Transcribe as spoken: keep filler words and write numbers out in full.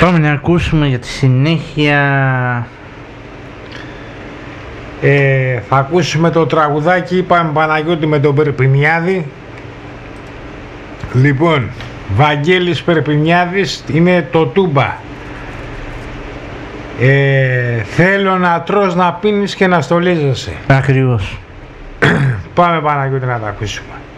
Πάμε να ακούσουμε για τη συνέχεια. Ε, θα ακούσουμε το τραγουδάκι, είπαμε Παναγιώτη με τον Περπινιάδη. Λοιπόν, Βαγγέλης Περπινιάδης, είναι το Τούμπα. Ε, θέλω να τρως, να πίνεις και να στολίζεσαι. Ακριβώς. Πάμε Παναγιώτη να τα ακούσουμε.